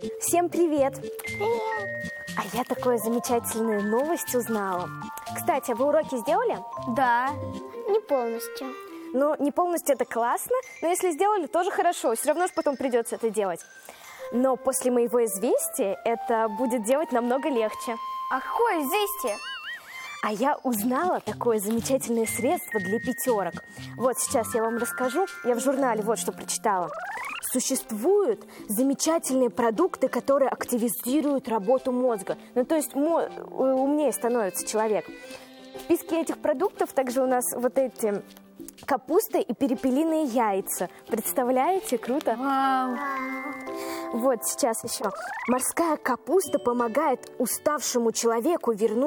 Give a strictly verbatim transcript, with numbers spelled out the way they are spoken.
Всем привет! Привет! А я такую замечательную новость узнала. Кстати, а вы уроки сделали? Да, не полностью. Ну, не полностью это классно, но если сделали, тоже хорошо. Все равно же потом придется это делать. Но после моего известия это будет делать намного легче. А какое известие? А я узнала такое замечательное средство для пятерок. Вот сейчас я вам расскажу. Я в журнале вот что прочитала. Существуют замечательные продукты, которые активизируют работу мозга. Ну, то есть мо- умнее становится человек. В списке этих продуктов также у нас вот эти капуста и перепелиные яйца. Представляете? Круто? Вау! Вот сейчас еще. Морская капуста помогает уставшему человеку вернуть